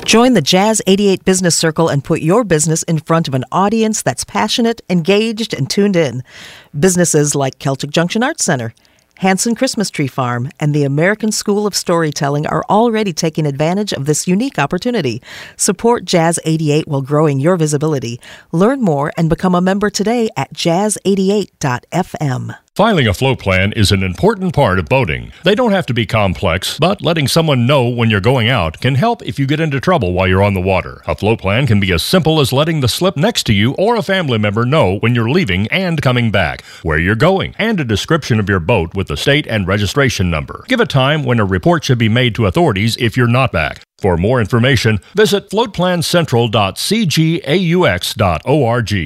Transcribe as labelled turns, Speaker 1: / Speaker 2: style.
Speaker 1: Join the Jazz 88 Business Circle and put your business in front of an audience that's passionate, engaged, and tuned in. Businesses like Celtic Junction Arts Center, Hanson Christmas Tree Farm, and the American School of Storytelling are already taking advantage of this unique opportunity. Support Jazz 88 while growing your visibility. Learn more and become a member today at jazz88.fm.
Speaker 2: Filing a float plan is an important part of boating. They don't have to be complex, but letting someone know when you're going out can help if you get into trouble while you're on the water. A float plan can be as simple as letting the slip next to you or a family member know when you're leaving and coming back, where you're going, and a description of your boat with the state and registration number. Give a time when a report should be made to authorities if you're not back. For more information, visit floatplancentral.cgaux.org.